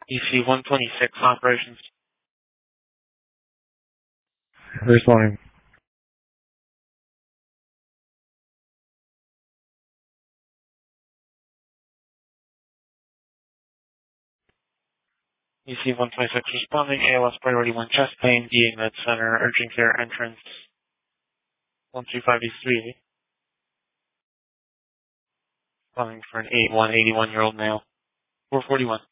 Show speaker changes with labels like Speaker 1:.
Speaker 1: EC-126 operations.
Speaker 2: Responding.
Speaker 1: EC-126 responding. ALS priority 1 chest pain. VA Med Center. Urgent care entrance. 135 East 3. Responding for an 81-year-old male. 441.